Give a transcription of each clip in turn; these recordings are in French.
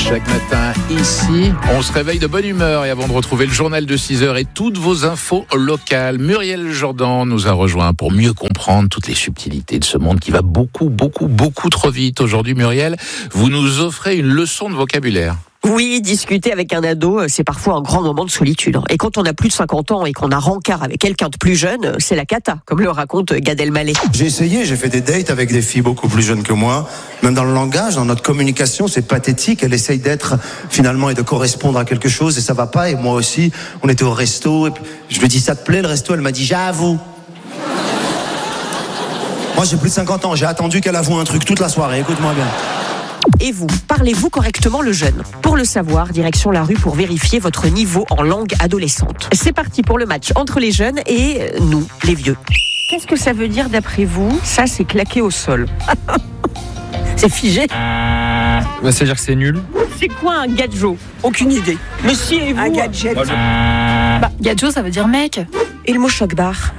Chaque matin, ici, on se réveille de bonne humeur et avant de retrouver le journal de 6h et toutes vos infos locales, Muriel Jourdan nous a rejoint pour mieux comprendre toutes les subtilités de ce monde qui va beaucoup trop vite. Aujourd'hui, Muriel, vous nous offrez une leçon de vocabulaire. Oui, discuter avec un ado, c'est parfois un grand moment de solitude. Et quand on a plus de 50 ans et qu'on a rencard avec quelqu'un de plus jeune, c'est la cata, comme le raconte Gad Elmaleh. J'ai fait des dates avec des filles beaucoup plus jeunes que moi. Même dans le langage, dans notre communication, c'est pathétique. Elle essaye d'être, finalement, et de correspondre à quelque chose, et ça va pas. Et moi aussi, on était au resto, et puis je lui dis, ça te plaît le resto? Elle m'a dit, j'avoue. Moi, j'ai plus de 50 ans, j'ai attendu qu'elle avoue un truc toute la soirée, écoute-moi bien. Et vous, parlez-vous correctement le jeune? Pour le savoir, direction la rue pour vérifier votre niveau en langue adolescente. C'est parti pour le match entre les jeunes et nous, les vieux. Qu'est-ce que ça veut dire d'après vous? Ça, c'est claqué au sol. C'est figé. C'est-à-dire que c'est nul. C'est quoi un gadjo? Aucune idée. Mais si, et vous? Un gadget. Gadjo, ça veut dire mec. Et le mot choc-bar?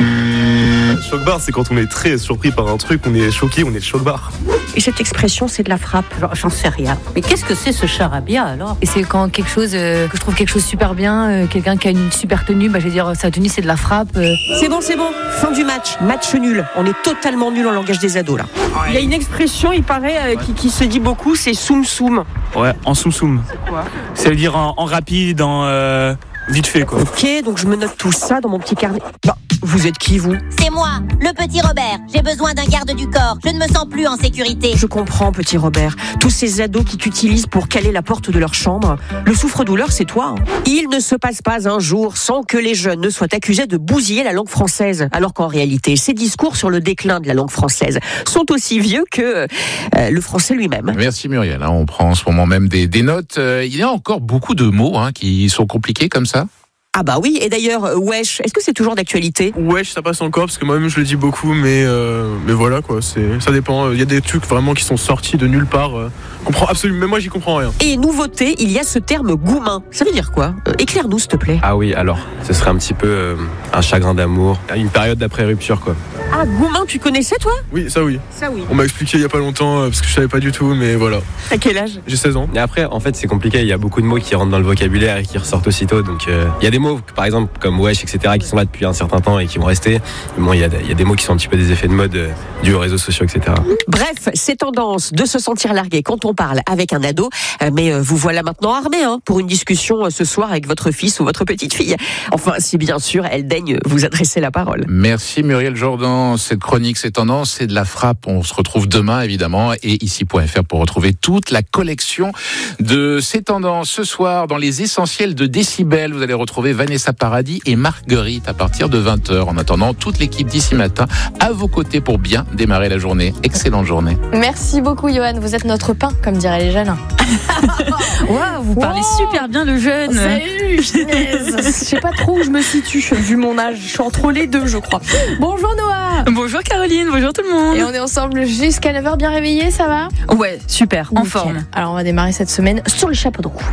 Choc-bar, c'est quand on est très surpris par un truc, on est choqué, on est choc-bar. Et cette expression, c'est de la frappe? J'en sais rien. Mais qu'est-ce que c'est ce charabia alors? Et c'est quand quelque chose, que je trouve quelque chose super bien, quelqu'un qui a une super tenue, je vais dire sa tenue c'est de la frappe. C'est bon. Fin du match. Match nul. On est totalement nul en langage des ados là. Il y a une expression, il paraît, qui se dit beaucoup, c'est soum soum. Ouais, en soum soum. C'est quoi? Ça veut dire en rapide, en vite fait quoi. Ok, donc je me note tout ça dans mon petit carnet. Vous êtes qui, vous? C'est moi, le petit Robert. J'ai besoin d'un garde du corps. Je ne me sens plus en sécurité. Je comprends, petit Robert. Tous ces ados qui t'utilisent pour caler la porte de leur chambre. Le souffre-douleur, c'est toi. Il ne se passe pas un jour sans que les jeunes ne soient accusés de bousiller la langue française. Alors qu'en réalité, ces discours sur le déclin de la langue française sont aussi vieux que le français lui-même. Merci Muriel. On prend en ce moment même des notes. Il y a encore beaucoup de mots qui sont compliqués comme ça. Ah bah oui, et d'ailleurs, wesh, est-ce que c'est toujours d'actualité? Wesh, ça passe encore, parce que moi-même je le dis beaucoup, mais voilà quoi, ça dépend. Il y a des trucs vraiment qui sont sortis de nulle part. Comprends absolument, même moi j'y comprends rien. Et nouveauté, il y a ce terme goumin. Ça veut dire quoi? Éclaire-nous s'il te plaît. Ah oui, alors, ce serait un petit peu un chagrin d'amour, une période d'après-rupture quoi. Ah, goumin, tu connaissais toi? Oui, ça oui. Ça oui. On m'a expliqué il y a pas longtemps, parce que je savais pas du tout, mais voilà. À quel âge? J'ai 16 ans. Et après, en fait, c'est compliqué, il y a beaucoup de mots qui rentrent dans le vocabulaire et qui ressortent aussitôt, donc il y a des mots, par exemple, comme wesh, etc., qui sont là depuis un certain temps et qui vont rester. Mais bon, il y a des mots qui sont un petit peu des effets de mode dus aux réseaux sociaux, etc. Bref, c'est tendance de se sentir largué quand on parle avec un ado, mais vous voilà maintenant armé pour une discussion ce soir avec votre fils ou votre petite fille. Enfin, si bien sûr, elle daigne vous adresser la parole. Merci Muriel Jourdan. Cette chronique, c'est tendance, c'est de la frappe. On se retrouve demain, évidemment, et ici.fr pour retrouver toute la collection de ces tendances. Ce soir, dans les essentiels de Décibel, vous allez retrouver Vanessa Paradis et Marguerite à partir de 20h. En attendant, toute l'équipe d'ici matin à vos côtés pour bien démarrer la journée. Excellente journée. Merci beaucoup, Johan. Vous êtes notre pain, comme diraient les jeunes. Waouh, vous parlez super bien le jeune. Salut, punaise. Je sais pas trop où je me situe, vu mon âge. Je suis entre les deux, je crois. Bonjour Noah. Bonjour Caroline, bonjour tout le monde. Et on est ensemble jusqu'à 9h, bien réveillés, ça va? Ouais, super, en forme. Alors on va démarrer cette semaine sur le chapeau de roue.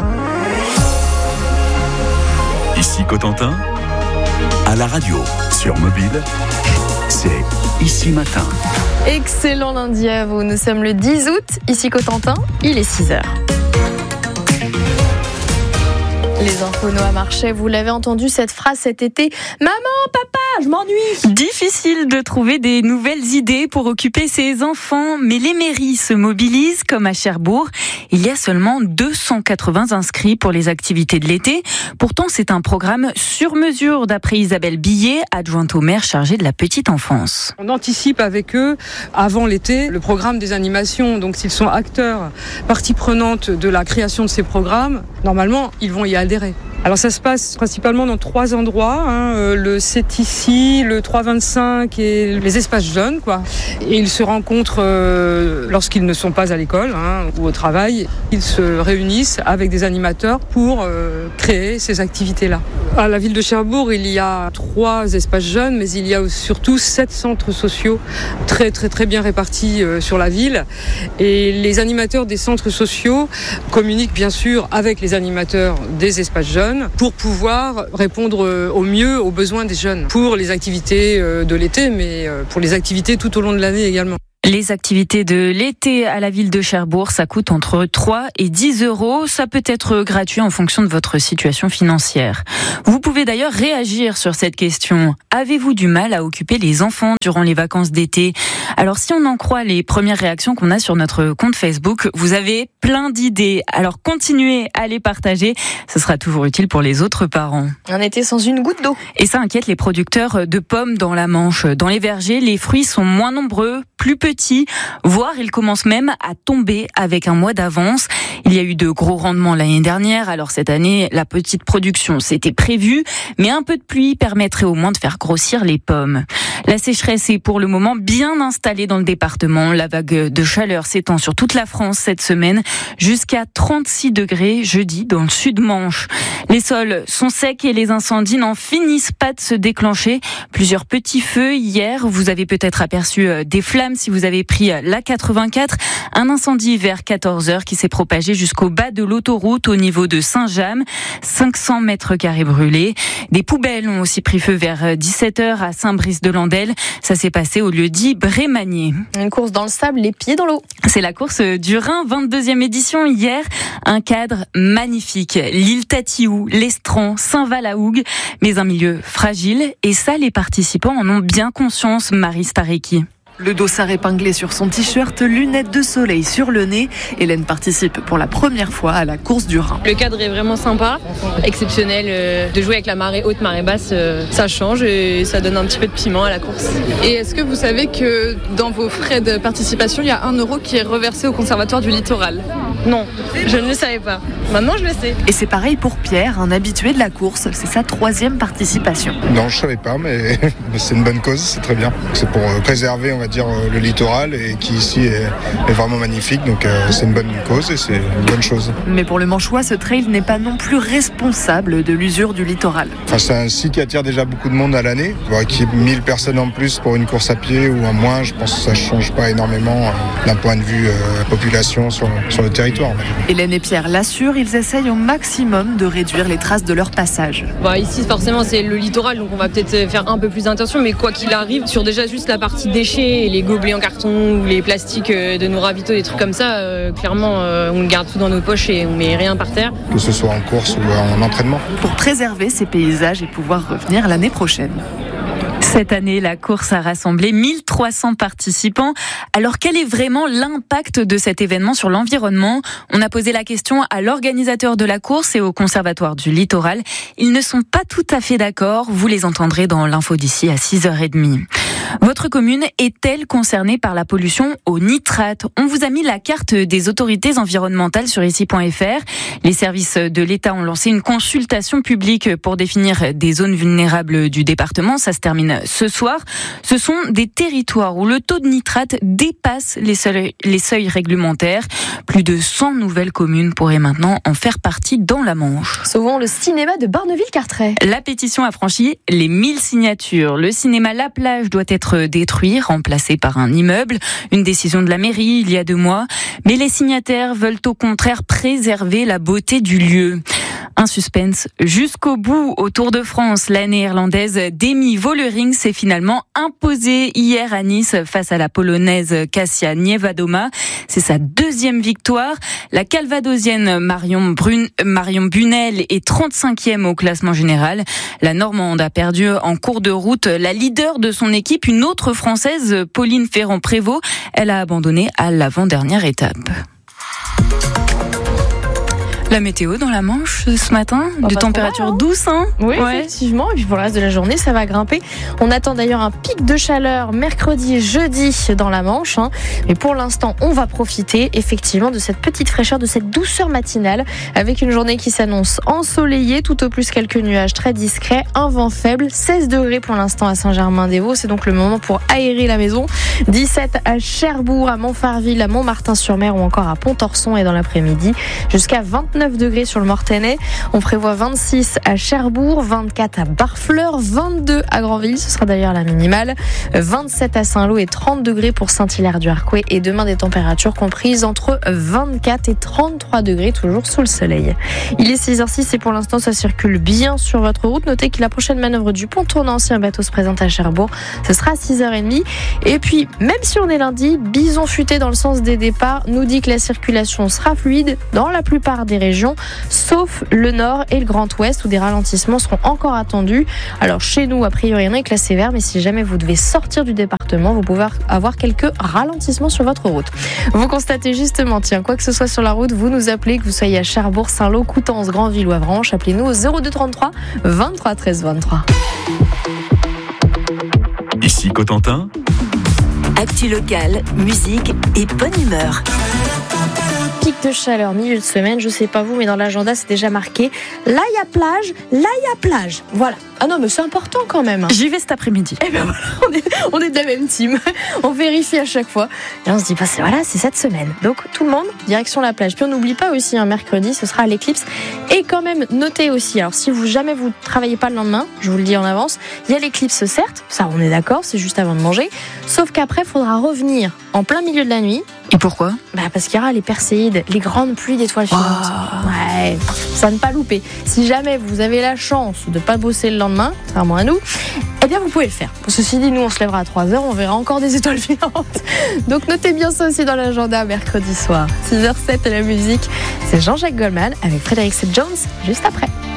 Ici Cotentin, à la radio, sur mobile, c'est Ici Matin. Excellent lundi à vous, nous sommes le 10 août, ici Cotentin, il est 6h. Les infos Noah Marchais, vous l'avez entendu cette phrase cet été. Maman, papa, je m'ennuie. Difficile de trouver des nouvelles idées pour occuper ses enfants, mais les mairies se mobilisent, comme à Cherbourg. Il y a seulement 280 inscrits pour les activités de l'été. Pourtant, c'est un programme sur mesure, d'après Isabelle Billet, adjointe au maire chargée de la petite enfance. On anticipe avec eux, avant l'été, le programme des animations. Donc s'ils sont acteurs, partie prenante de la création de ces programmes, normalement, ils vont y adhérer. Alors ça se passe principalement dans 3 endroits, le C'est ici, le 325 et les espaces jeunes, quoi. Et ils se rencontrent lorsqu'ils ne sont pas à l'école ou au travail. Ils se réunissent avec des animateurs pour créer ces activités-là. À la ville de Cherbourg, il y a 3 espaces jeunes, mais il y a surtout 7 centres sociaux très très très bien répartis sur la ville. Et les animateurs des centres sociaux communiquent bien sûr avec les animateurs des espaces jeunes pour pouvoir répondre au mieux aux besoins des jeunes pour les activités de l'été, mais pour les activités tout au long de l'année également. Les activités de l'été à la ville de Cherbourg, ça coûte entre 3 et 10 €. Ça peut être gratuit en fonction de votre situation financière. Vous pouvez d'ailleurs réagir sur cette question. Avez-vous du mal à occuper les enfants durant les vacances d'été ? Alors si on en croit les premières réactions qu'on a sur notre compte Facebook, vous avez plein d'idées. Alors continuez à les partager, ce sera toujours utile pour les autres parents. Un été sans une goutte d'eau. Et ça inquiète les producteurs de pommes dans la Manche. Dans les vergers, les fruits sont moins nombreux, plus petits, voire ils commencent même à tomber avec un mois d'avance. Il y a eu de gros rendements l'année dernière, alors cette année, la petite production c'était prévu, mais un peu de pluie permettrait au moins de faire grossir les pommes. La sécheresse est pour le moment bien installée dans le département. La vague de chaleur s'étend sur toute la France cette semaine, jusqu'à 36 degrés jeudi dans le sud-Manche. Les sols sont secs et les incendies n'en finissent pas de se déclencher. Plusieurs petits feux hier, vous avez peut-être aperçu des flammes si vous avez pris la 84. Un incendie vers 14h qui s'est propagé jusqu'au bas de l'autoroute au niveau de Saint-James. 500 mètres carrés brûlés. Des poubelles ont aussi pris feu vers 17h à Saint-Brice-de-Landelle. Ça s'est passé au lieu-dit Brémanier. Une course dans le sable, les pieds dans l'eau. C'est la course du Rhin, 22e édition hier. Un cadre magnifique. L'île Tatiou, l'Estran, Saint-Val-à-Hougue. Mais un milieu fragile. Et ça, les participants en ont bien conscience, Marie Stareki. Le dossard épinglé sur son t-shirt, lunettes de soleil sur le nez. Hélène participe pour la première fois à la course du Rhin. Le cadre est vraiment sympa, exceptionnel. De jouer avec la marée haute, marée basse, ça change et ça donne un petit peu de piment à la course. Et est-ce que vous savez que dans vos frais de participation, il y a 1 € qui est reversé au Conservatoire du Littoral ? Non, je ne le savais pas. Maintenant, je le sais. Et c'est pareil pour Pierre, un habitué de la course. C'est sa 3e participation. Non, je ne savais pas, mais c'est une bonne cause, c'est très bien. C'est pour préserver, on va dire, le littoral et qui ici est vraiment magnifique. Donc c'est une bonne cause et c'est une bonne chose. Mais pour le Manchois, ce trail n'est pas non plus responsable de l'usure du littoral. Enfin, c'est un site qui attire déjà beaucoup de monde à l'année. Qu'il y ait 1000 personnes en plus pour une course à pied ou en moins, je pense que ça ne change pas énormément d'un point de vue population sur le territoire. Hélène et Pierre l'assurent, ils essayent au maximum de réduire les traces de leur passage. Ici, forcément, c'est le littoral, donc on va peut-être faire un peu plus attention, mais quoi qu'il arrive, sur déjà juste la partie déchets, les gobelets en carton ou les plastiques de nos ravitaux, des trucs comme ça, clairement, on garde tout dans nos poches et on met rien par terre. Que ce soit en course ou en entraînement. Pour préserver ces paysages et pouvoir revenir l'année prochaine. Cette année, la course a rassemblé 1300 participants. Alors, quel est vraiment l'impact de cet événement sur l'environnement ? On a posé la question à l'organisateur de la course et au Conservatoire du Littoral. Ils ne sont pas tout à fait d'accord. Vous les entendrez dans l'info d'ici à 6h30. Votre commune est-elle concernée par la pollution au nitrate ? On vous a mis la carte des autorités environnementales sur ici.fr. Les services de l'État ont lancé une consultation publique pour définir des zones vulnérables du département. Ça se termine ce soir. Ce sont des territoires où le taux de nitrate dépasse les seuils réglementaires. Plus de 100 nouvelles communes pourraient maintenant en faire partie dans la Manche. Sauvons le cinéma de Barneville-Carteret. La pétition a franchi les 1000 signatures. Le cinéma La Plage doit être détruit, remplacé par un immeuble. Une décision de la mairie il y a 2 mois. Mais les signataires veulent au contraire préserver la beauté du lieu. Un suspense jusqu'au bout au Tour de France. La néerlandaise Demi Vollering s'est finalement imposée hier à Nice face à la polonaise Kasia Niewiadoma. C'est sa 2e victoire. La calvadosienne Marion Bunel est 35e au classement général. La Normande a perdu en cours de route la leader de son équipe, une autre française, Pauline Ferrand-Prévot. Elle a abandonné à l'avant-dernière étape. La météo dans la Manche ce matin, de température douce, hein ? Oui, effectivement. Et puis pour le reste de la journée, ça va grimper. On attend d'ailleurs un pic de chaleur mercredi et jeudi dans la Manche. Mais pour l'instant, on va profiter effectivement de cette petite fraîcheur, de cette douceur matinale, avec une journée qui s'annonce ensoleillée, tout au plus quelques nuages très discrets, un vent faible, 16 degrés pour l'instant à Saint-Germain-des-Vaux. C'est donc le moment pour aérer la maison. 17 à Cherbourg, à Montfarville, à Montmartin-sur-Mer ou encore à Pontorson et dans l'après-midi, jusqu'à 29 29 degrés sur le Mortainais. On prévoit 26 à Cherbourg, 24 à Barfleur, 22 à Granville, ce sera d'ailleurs la minimale, 27 à Saint-Lô et 30 degrés pour Saint-Hilaire-du-Harcouët. Et demain, des températures comprises entre 24 et 33 degrés, toujours sous le soleil. Il est 6h06 et pour l'instant, ça circule bien sur votre route. Notez que la prochaine manœuvre du pont tournant, si un bateau se présente à Cherbourg, ce sera à 6h30. Et puis, même si on est lundi, Bison Futé dans le sens des départs nous dit que la circulation sera fluide dans la plupart des régions, sauf le nord et le Grand Ouest où des ralentissements seront encore attendus. Alors chez nous, a priori, rien n'est classé vert, mais si jamais vous devez sortir du département, vous pouvez avoir quelques ralentissements sur votre route. Vous constatez justement, quoi que ce soit sur la route, vous nous appelez, que vous soyez à Cherbourg, Saint-Lô, Coutances, Granville ou Avranches, appelez-nous au 02 33 23 13 23. Ici Cotentin. Actu locale, musique et bonne humeur. Pic de chaleur, milieu de semaine, je sais pas vous, mais dans l'agenda c'est déjà marqué. Là il y a plage, là il y a plage. Voilà. Ah non mais c'est important quand même. J'y vais cet après-midi. Et ben voilà, on est de la même team. On vérifie à chaque fois. Et on se dit, c'est cette semaine. Donc tout le monde, direction la plage. Puis on n'oublie pas aussi, mercredi, ce sera l'éclipse. Et quand même, notez aussi, alors si jamais vous travaillez pas le lendemain, je vous le dis en avance, il y a l'éclipse certes, ça on est d'accord, c'est juste avant de manger. Sauf qu'après, il faudra revenir en plein milieu de la nuit. Et pourquoi ? Parce qu'il y aura les perséides, les grandes pluies d'étoiles filantes. Ouais, ça ne pas louper. Si jamais vous avez la chance de pas bosser le lendemain, contrairement à nous, eh bien vous pouvez le faire. Ceci dit, nous on se lèvera à 3h, on verra encore des étoiles filantes. Donc notez bien ça aussi dans l'agenda mercredi soir. 6h07 et la musique, c'est Jean-Jacques Goldman avec Frédéric Jones juste après.